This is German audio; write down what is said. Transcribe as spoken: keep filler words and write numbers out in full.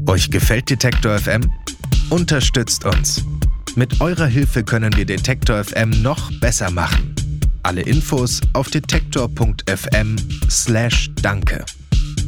Euch gefällt Detektor F M? Unterstützt uns. Mit eurer Hilfe können wir Detektor F M noch besser machen. Alle Infos auf detektor punkt f m slash danke.